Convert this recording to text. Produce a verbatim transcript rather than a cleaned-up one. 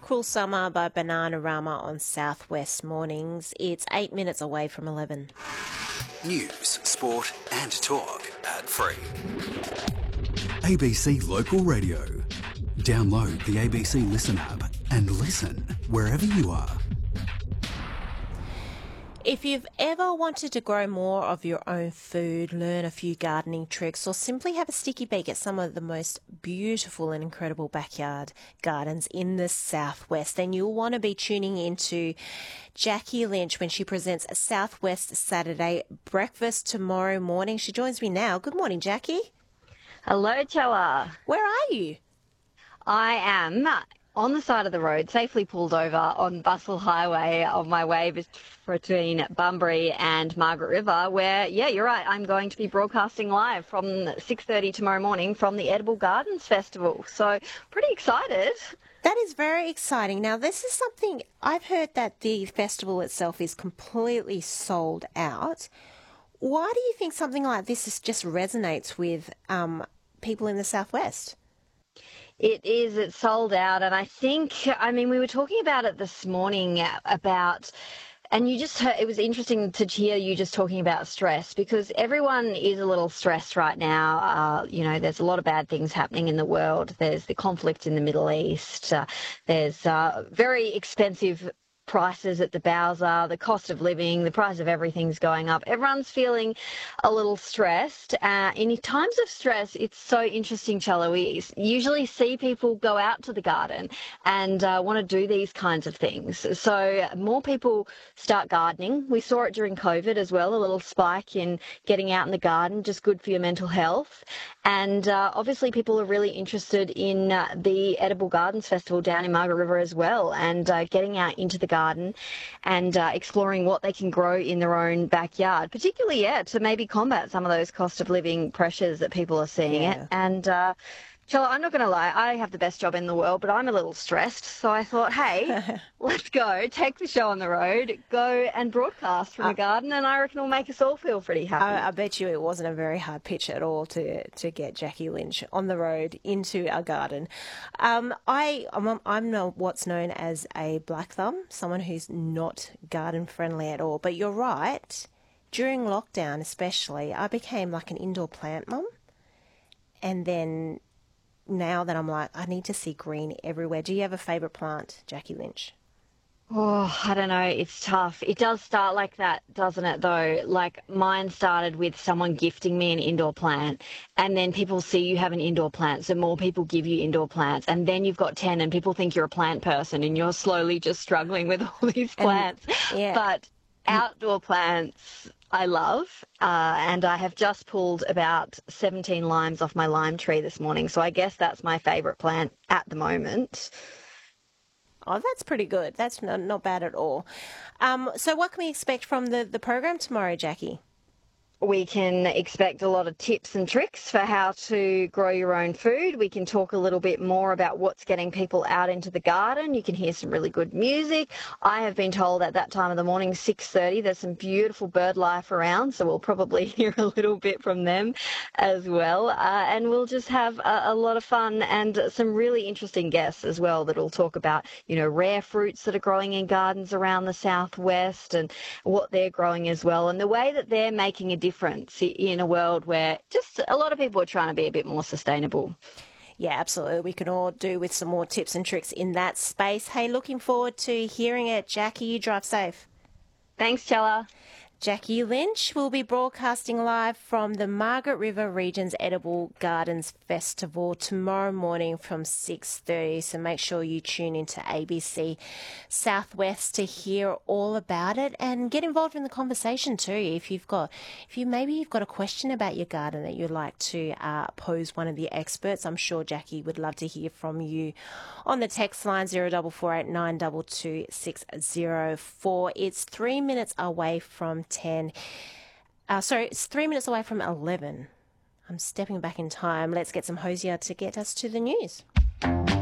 Cruel Summer by Bananarama on Southwest Mornings. It's eight minutes away from eleven. News, sport and talk. Ad-free. A B C Local Radio. Download the A B C Listen app and listen wherever you are. If you've ever wanted to grow more of your own food, learn a few gardening tricks, or simply have a sticky beak at some of the most beautiful and incredible backyard gardens in the southwest, then you'll want to be tuning into Jackie Lynch when she presents a Southwest Saturday breakfast tomorrow morning. She joins me now. Good morning, Jackie. Hello, Chella. Where are you? I am on the side of the road, safely pulled over on Bustle Highway on my way between Bunbury and Margaret River, where, yeah, you're right, I'm going to be broadcasting live from six thirty tomorrow morning from the Edible Gardens Festival. So pretty excited. That is very exciting. Now, this is something I've heard that the festival itself is completely sold out. Why do you think something like this is just resonates with um, people in the southwest? It is. It's sold out. And I think, I mean, we were talking about it this morning about, and you just heard, it was interesting to hear you just talking about stress, because everyone is a little stressed right now. Uh, you know, there's a lot of bad things happening in the world. There's the conflict in the Middle East. Uh, there's uh, very expensive prices at the Bowser, the cost of living, the price of everything's going up. Everyone's feeling a little stressed. Uh, in times of stress, it's so interesting, Chella. We usually see people go out to the garden and uh, want to do these kinds of things. So more people start gardening. We saw it during COVID as well, a little spike in getting out in the garden, just good for your mental health. And uh, obviously people are really interested in uh, the Edible Gardens Festival down in Margaret River as well, and uh, getting out into the garden garden and uh, exploring what they can grow in their own backyard, particularly, yeah, to maybe combat some of those cost of living pressures that people are seeing yeah. it. And uh, Chella, I'm not going to lie, I have the best job in the world, but I'm a little stressed. So I thought, hey, let's go, take the show on the road, go and broadcast from uh, the garden, and I reckon it'll make us all feel pretty happy. I, I bet you it wasn't a very hard pitch at all to, to get Jackie Lynch on the road into our garden. Um, I, I'm, I'm what's known as a black thumb, someone who's not garden friendly at all. But you're right, during lockdown especially, I became like an indoor plant mum, and then now that I'm like, I need to see green everywhere. Do you have a favourite plant, Jackie Lynch? Oh, I don't know. It's tough. It does start like that, doesn't it, though? Like mine started with someone gifting me an indoor plant, and then people see you have an indoor plant, so more people give you indoor plants, and then you've got ten and people think you're a plant person and you're slowly just struggling with all these plants. And, yeah. But outdoor plants I love, uh, and I have just pulled about seventeen limes off my lime tree this morning, so I guess that's my favourite plant at the moment. Oh, that's pretty good. That's not, not bad at all. Um, so what can we expect from the, the program tomorrow, Jackie? We can expect a lot of tips and tricks for how to grow your own food. We can talk a little bit more about what's getting people out into the garden. You can hear some really good music. I have been told at that time of the morning, six thirty, there's some beautiful bird life around, so we'll probably hear a little bit from them as well. Uh, and we'll just have a, a lot of fun and some really interesting guests as well that will talk about, you know, rare fruits that are growing in gardens around the southwest and what they're growing as well, and the way that they're making a difference difference in a world where just a lot of people are trying to be a bit more sustainable. Yeah, absolutely. We can all do with some more tips and tricks in that space. Hey, looking forward to hearing it. Jackie, you drive safe. Thanks, Chella. Jackie Lynch will be broadcasting live from the Margaret River Region's Edible Gardens Festival tomorrow morning from six thirty. So make sure you tune into A B C Southwest to hear all about it and get involved in the conversation too. If you've got, if you maybe you've got a question about your garden that you'd like to uh, pose one of the experts, I'm sure Jackie would love to hear from you on the text line zero four four eight nine two two six zero four. It's three minutes away from ten. Uh, sorry, it's three minutes away from eleven. I'm stepping back in time. Let's get some Hosier to get us to the news.